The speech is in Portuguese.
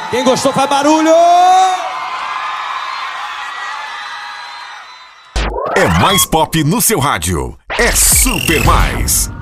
Quem gostou faz barulho! É mais pop no seu rádio. É Super Mais.